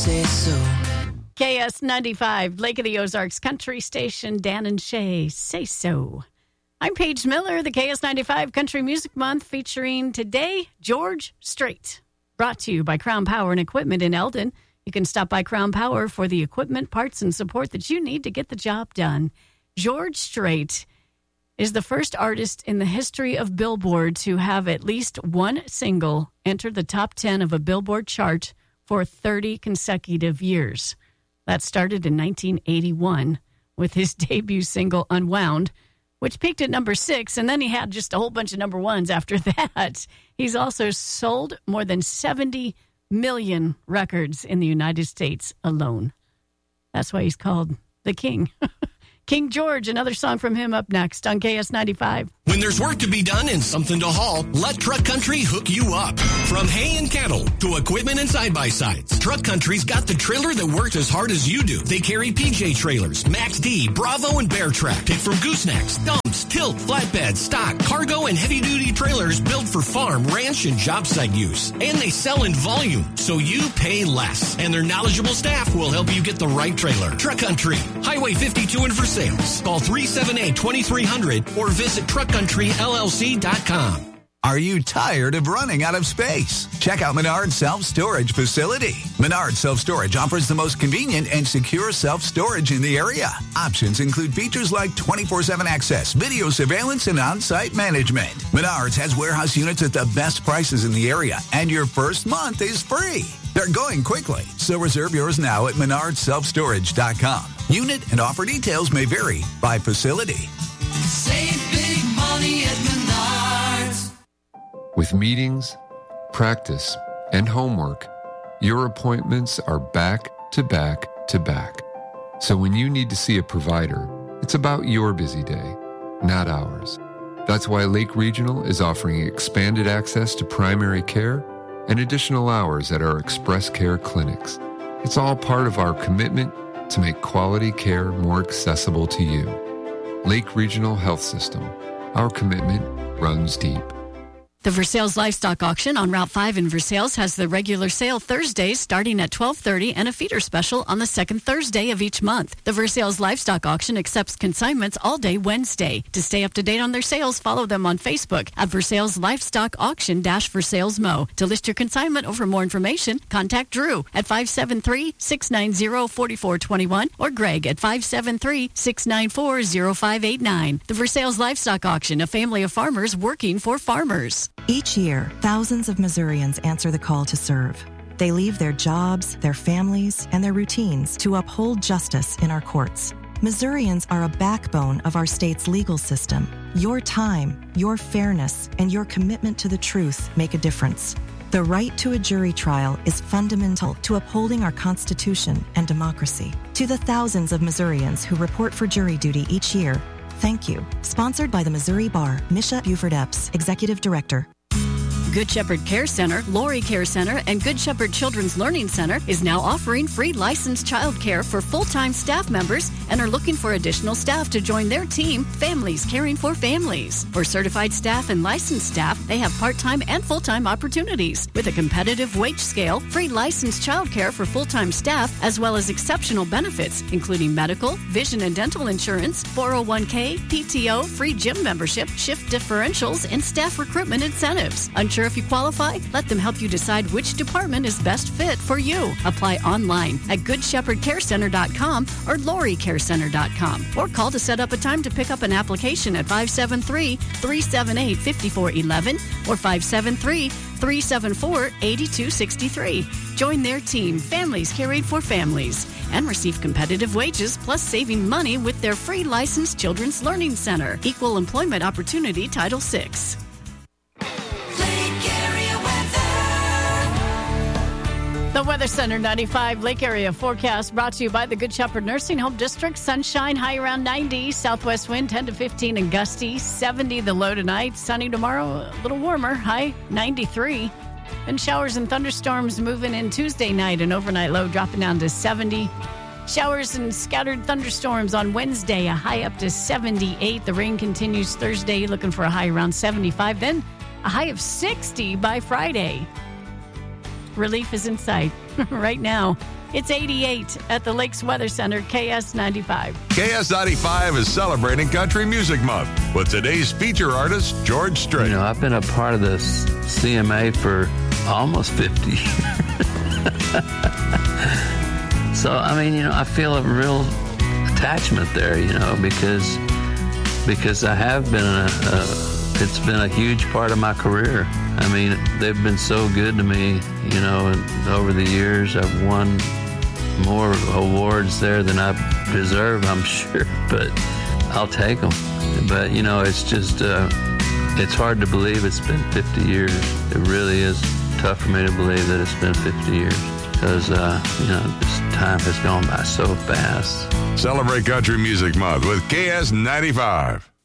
say so. KS95, Lake of the Ozarks Country Station, Dan and Shay, say so. I'm Paige Miller, the KS95 Country Music Month, featuring today George Strait. Brought to you by Crown Power and Equipment in Eldon. You can stop by Crown Power for the equipment, parts, and support that you need to get the job done. George Strait is the first artist in the history of Billboard to have at least one single enter the top 10 of a Billboard chart for 30 consecutive years. That started in 1981 with his debut single, Unwound, which peaked at number 6, and then he had just a whole bunch of number ones after that. He's also sold more than 70 million records in the United States alone. That's why he's called the King. King George, another song from him up next on KS95. When there's work to be done and something to haul, let Truck Country hook you up. From hay and cattle to equipment and side-by-sides, Truck Country's got the trailer that works as hard as you do. They carry PJ trailers, Max D, Bravo, and Bear Track. Pick from goosenecks, dumps, tilt, flatbeds, stock, cargo, and heavy-duty trailers built for farm, ranch, and job site use. And they sell in volume, so you pay less. And their knowledgeable staff will help you get the right trailer. Truck Country, Highway 52 in Versailles. Call 378-2300 or visit truckcountryllc.com. Are you tired of running out of space? Check out Menard Self-Storage Facility. Menard Self-Storage offers the most convenient and secure self-storage in the area. Options include features like 24/7 access, video surveillance, and on-site management. Menards has warehouse units at the best prices in the area, and your first month is free. They're going quickly, so reserve yours now at menardselfstorage.com. Unit and offer details may vary by facility. Save big money at Menards. With meetings, practice, and homework, your appointments are back to back to back. So when you need to see a provider, it's about your busy day, not ours. That's why Lake Regional is offering expanded access to primary care and additional hours at our Express Care clinics. It's all part of our commitment to make quality care more accessible to you. Lake Regional Health System. Our commitment runs deep. The Versailles Livestock Auction on Route 5 in Versailles has the regular sale Thursdays starting at 12:30 and a feeder special on the second Thursday of each month. The Versailles Livestock Auction accepts consignments all day Wednesday. To stay up to date on their sales, follow them on Facebook at Versailles Livestock Auction-Versailles Mo. To list your consignment or for more information, contact Drew at 573-690-4421 or Greg at 573-694-0589. The Versailles Livestock Auction, a family of farmers working for farmers. Each year, thousands of Missourians answer the call to serve. They leave their jobs, their families, and their routines to uphold justice in our courts. Missourians are a backbone of our state's legal system. Your time, your fairness, and your commitment to the truth make a difference. The right to a jury trial is fundamental to upholding our Constitution and democracy. To the thousands of Missourians who report for jury duty each year, thank you. Sponsored by the Missouri Bar, Misha Buford Epps, Executive Director. Good Shepherd Care Center, Lori Care Center, and Good Shepherd Children's Learning Center is now offering free licensed child care for full-time staff members and are looking for additional staff to join their team, Families Caring for Families. For certified staff and licensed staff, they have part-time and full-time opportunities with a competitive wage scale, free licensed child care for full-time staff, as well as exceptional benefits, including medical, vision and dental insurance, 401k, PTO, free gym membership, shift differentials, and staff recruitment incentives. Unsure if you qualify? Let them help you decide which department is best fit for you. Apply online at goodshepherdcarecenter.com or loricarecenter.com or call to set up a time to pick up an application at 573-378-5411 or 573-374-8263. Join their team, Families Caring for Families, and receive competitive wages plus saving money with their free licensed Children's Learning Center. Equal Employment Opportunity Title VI. The Weather Center 95 Lake Area forecast brought to you by the Good Shepherd Nursing Home District. Sunshine, high around 90. Southwest wind 10 to 15 and gusty. 70 the low tonight. Sunny tomorrow, a little warmer. High 93. And showers and thunderstorms moving in Tuesday night. An overnight low dropping down to 70. Showers and scattered thunderstorms on Wednesday. A high up to 78. The rain continues Thursday. Looking for a high around 75. Then a high of 60 by Friday. Relief is in sight right now. It's 88 at the Lakes Weather Center, KS95. KS95 is celebrating Country Music Month with today's feature artist, George Strait. You know, I've been a part of the CMA for almost 50 years. So, I mean, you know, I feel a real attachment there, you know, because I have been it's been a huge part of my career. I mean, they've been so good to me, you know, and over the years I've won more awards there than I deserve, I'm sure, but I'll take them. But, you know, it's just, it's hard to believe it's been 50 years. It really is tough for me to believe that it's been 50 years because, you know, this time has gone by so fast. Celebrate Country Music Month with KS95.